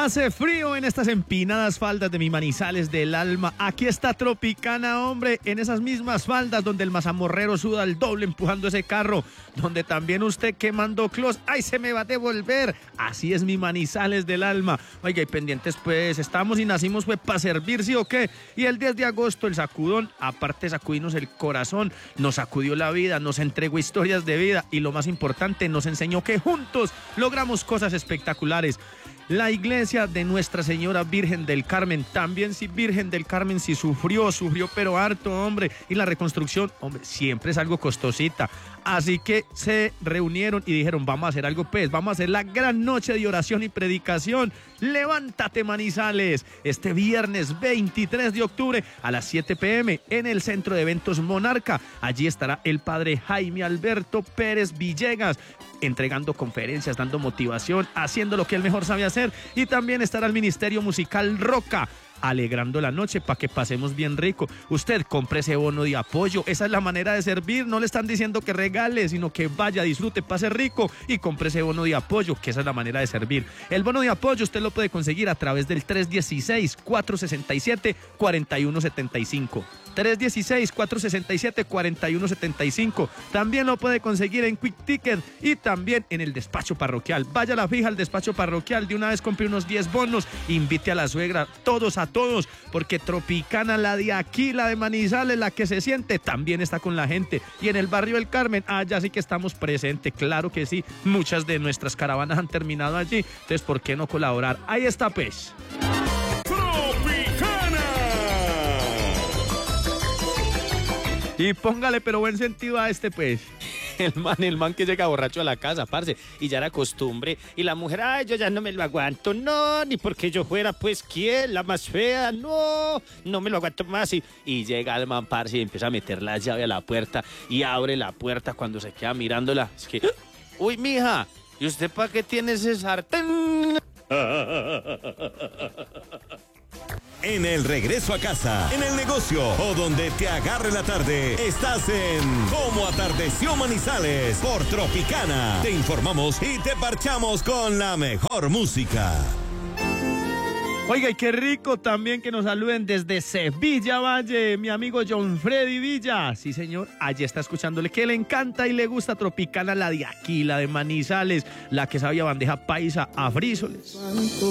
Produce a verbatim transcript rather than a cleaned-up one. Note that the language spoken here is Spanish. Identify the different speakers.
Speaker 1: Hace frío en estas empinadas faldas de mi Manizales del alma. Aquí está Tropicana, hombre, en esas mismas faldas donde el mazamorrero suda el doble empujando ese carro, donde también usted quemando clos, ¡ay, se me va a devolver! Así es mi Manizales del alma. Oiga, y pendientes pues, estamos y nacimos pues para servir, ¿sí o qué? Y el diez de agosto el sacudón, aparte de sacudirnos el corazón, nos sacudió la vida, nos entregó historias de vida y lo más importante, nos enseñó que juntos logramos cosas espectaculares. La iglesia de Nuestra Señora Virgen del Carmen, también sí, Virgen del Carmen sí sufrió, sufrió pero harto, hombre, y la reconstrucción, hombre, siempre es algo costosita, así que se reunieron y dijeron, vamos a hacer algo pues, vamos a hacer la gran noche de oración y predicación, levántate Manizales, este viernes veintitrés de octubre a las siete pe eme en el Centro de Eventos Monarca, allí estará el padre Jaime Alberto Pérez Villegas, entregando conferencias, dando motivación, haciendo lo que él mejor sabe hacer, y también estará el Ministerio Musical Roca, alegrando la noche para que pasemos bien rico. Usted compre ese bono de apoyo, esa es la manera de servir, no le están diciendo que regale, sino que vaya, disfrute, pase rico y compre ese bono de apoyo, que esa es la manera de servir. El bono de apoyo usted lo puede conseguir a través del tres uno seis, cuatro seis siete, cuatro uno siete cinco. tres uno seis, cuatro seis siete, cuatro uno siete cinco. También lo puede conseguir en Quick Ticket y también en el despacho parroquial. Vaya a la fija al despacho parroquial, de una vez compre unos diez bonos, invite a la suegra, todos a todos, porque Tropicana, la de aquí, la de Manizales, la que se siente, también está con la gente. Y en el barrio del Carmen, allá sí que estamos presentes, claro que sí. Muchas de nuestras caravanas han terminado allí, entonces ¿por qué no colaborar? Ahí está pues. Y póngale pero buen sentido a este pues.
Speaker 2: El man, el man que llega borracho a la casa, parce, y ya era costumbre, y la mujer, ay, yo ya no me lo aguanto, no, ni porque yo fuera, pues, ¿quién? La más fea, no, no me lo aguanto más, y, y llega el man, parce, y empieza a meter la llave a la puerta, y abre la puerta cuando se queda mirándola, es que, uy, mija, ¿y usted para qué tiene ese sartén?
Speaker 3: En el regreso a casa, en el negocio o donde te agarre la tarde, estás en Cómo Atardeció Manizales por Tropicana. Te informamos y te parchamos con la mejor música.
Speaker 1: Oiga, y qué rico también que nos saluden desde Sevilla Valle, mi amigo John Freddy Villa. Sí, señor, allí está escuchándole que le encanta y le gusta Tropicana, la de aquí, la de Manizales, la que sabía bandeja paisa a frisoles.